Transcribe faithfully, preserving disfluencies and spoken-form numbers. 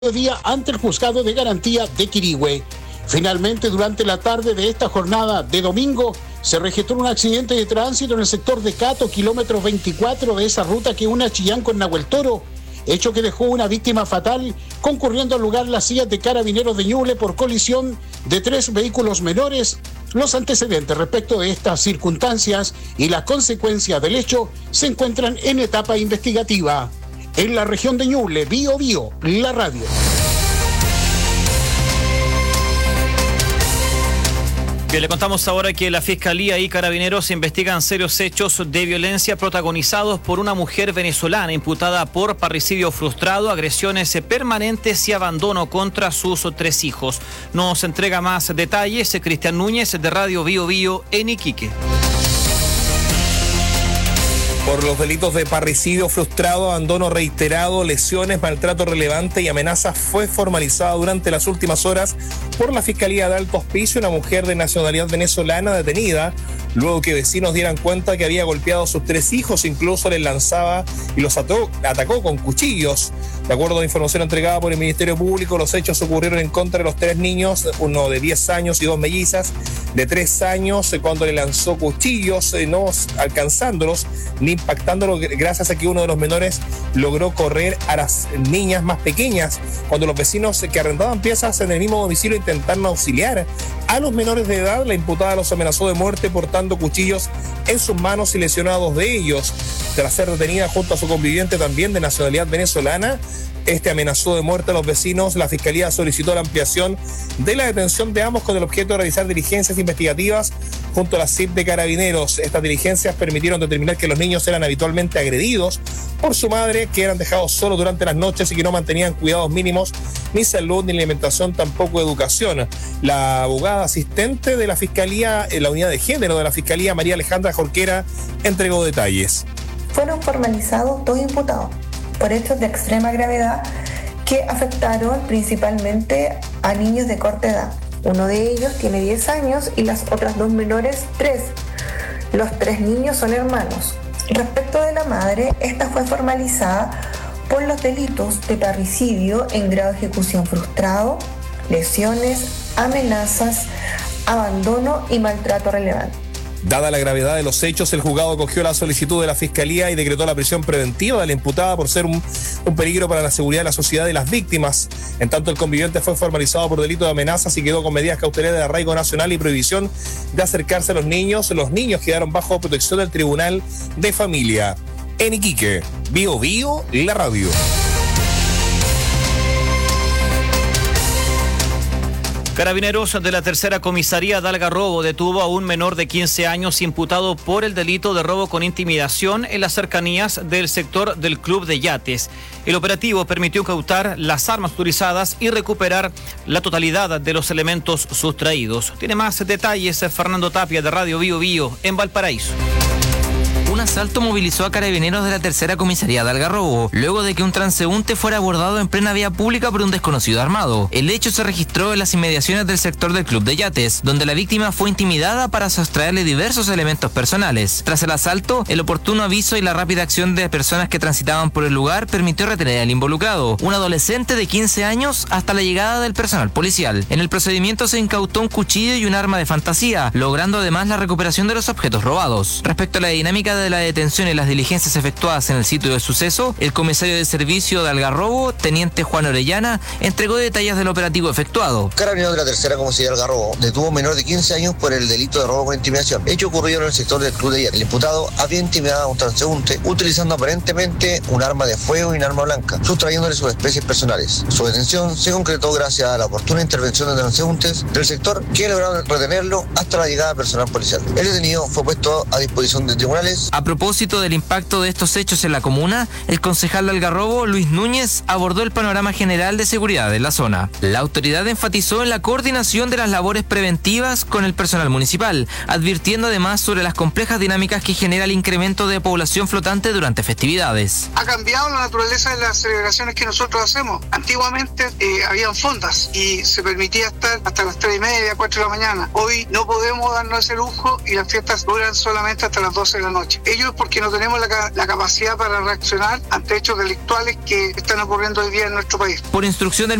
día ante el juzgado de garantía de Quirihue. Finalmente, durante la tarde de esta jornada de domingo, se registró un accidente de tránsito en el sector de Cato, kilómetro veinticuatro de esa ruta que une a Chillán con Nahuel Toro, hecho que dejó una víctima fatal, concurriendo al lugar las sillas de Carabineros de Ñuble por colisión de tres vehículos menores. Los antecedentes respecto de estas circunstancias y las consecuencias del hecho se encuentran en etapa investigativa. En la región de Ñuble, Bío Bío, la radio. Bien, le contamos ahora que la Fiscalía y Carabineros investigan serios hechos de violencia protagonizados por una mujer venezolana imputada por parricidio frustrado, agresiones permanentes y abandono contra sus tres hijos. Nos entrega más detalles Cristian Núñez de Radio Bío Bío en Iquique. Por los delitos de parricidio frustrado, abandono reiterado, lesiones, maltrato relevante y amenazas fue formalizada durante las últimas horas por la Fiscalía de Alto Hospicio una mujer de nacionalidad venezolana detenida luego que vecinos dieran cuenta que había golpeado a sus tres hijos, incluso les lanzaba y los ató, atacó con cuchillos. De acuerdo a la información entregada por el Ministerio Público, los hechos ocurrieron en contra de los tres niños, uno de diez años y dos mellizas de tres años, cuando le lanzó cuchillos, no alcanzándolos ni impactándolos, gracias a que uno de los menores logró correr a las niñas más pequeñas, cuando los vecinos que arrendaban piezas en el mismo domicilio intentaron auxiliar a los menores de edad. La imputada los amenazó de muerte portando cuchillos en sus manos y lesionó a dos de ellos. Tras ser detenida junto a su conviviente también de nacionalidad venezolana, este amenazó de muerte a los vecinos. La Fiscalía solicitó la ampliación de la detención de ambos con el objeto de realizar diligencias investigativas junto a la C I P de Carabineros. Estas diligencias permitieron determinar que los niños eran habitualmente agredidos por su madre, que eran dejados solos durante las noches y que no mantenían cuidados mínimos, ni salud, ni alimentación, tampoco educación. La abogada asistente de la Fiscalía, en la unidad de género de la Fiscalía, María Alejandra Jorquera, entregó detalles. Fueron formalizados dos imputados por hechos de extrema gravedad que afectaron principalmente a niños de corta edad. Uno de ellos tiene diez años y las otras dos menores tres. Los tres niños son hermanos. Respecto de la madre, esta fue formalizada por los delitos de parricidio en grado de ejecución frustrado, lesiones, amenazas, abandono y maltrato relevante. Dada la gravedad de los hechos, el juzgado acogió la solicitud de la Fiscalía y decretó la prisión preventiva de la imputada por ser un, un peligro para la seguridad de la sociedad y las víctimas. En tanto, el conviviente fue formalizado por delito de amenazas y quedó con medidas cautelares de arraigo nacional y prohibición de acercarse a los niños. Los niños quedaron bajo protección del Tribunal de Familia. En Iquique, Bío Bío, la radio. Carabineros de la tercera comisaría de Algarrobo detuvo a un menor de quince años imputado por el delito de robo con intimidación en las cercanías del sector del Club de Yates. El operativo permitió incautar las armas utilizadas y recuperar la totalidad de los elementos sustraídos. Tiene más detalles Fernando Tapia de Radio Bío Bío en Valparaíso. Un asalto movilizó a carabineros de la tercera comisaría de Algarrobo, luego de que un transeúnte fuera abordado en plena vía pública por un desconocido armado. El hecho se registró en las inmediaciones del sector del Club de Yates, donde la víctima fue intimidada para sustraerle diversos elementos personales. Tras el asalto, el oportuno aviso y la rápida acción de personas que transitaban por el lugar permitió retener al involucrado, un adolescente de quince años, hasta la llegada del personal policial. En el procedimiento se incautó un cuchillo y un arma de fantasía, logrando además la recuperación de los objetos robados. Respecto a la dinámica de de la detención y las diligencias efectuadas en el sitio de suceso, el comisario de servicio de Algarrobo, teniente Juan Orellana, entregó detalles del operativo efectuado. Carabineros de la tercera comisaría de Algarrobo detuvo a un menor de quince años por el delito de robo con intimidación, hecho ocurrido en el sector del Club de Yates. El imputado había intimidado a un transeúnte utilizando aparentemente un arma de fuego y un arma blanca, sustrayéndole sus especies personales. Su detención se concretó gracias a la oportuna intervención de transeúntes del sector que lograron retenerlo hasta la llegada del personal policial. El detenido fue puesto a disposición de tribunales. A propósito del impacto de estos hechos en la comuna, el concejal de Algarrobo, Luis Núñez, abordó el panorama general de seguridad de la zona. La autoridad enfatizó en la coordinación de las labores preventivas con el personal municipal, advirtiendo además sobre las complejas dinámicas que genera el incremento de población flotante durante festividades. Ha cambiado la naturaleza de las celebraciones que nosotros hacemos. Antiguamente eh, habían fondas y se permitía estar hasta las tres y media, cuatro de la mañana. Hoy no podemos darnos ese lujo y las fiestas duran solamente hasta las doce de la noche. ellos porque no tenemos la, la capacidad para reaccionar ante hechos delictuales que están ocurriendo hoy día en nuestro país. Por instrucción del